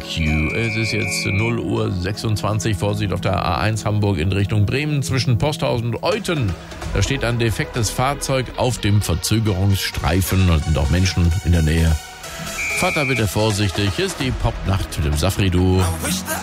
You. Es ist jetzt 0:26 Uhr. Vorsicht auf der A1 Hamburg in Richtung Bremen zwischen Posthausen und Euthen. Da steht ein defektes Fahrzeug auf dem Verzögerungsstreifen und sind auch Menschen in der Nähe. Fahrt da bitte vorsichtig. Hier ist die Popnacht mit dem Safri-Duo.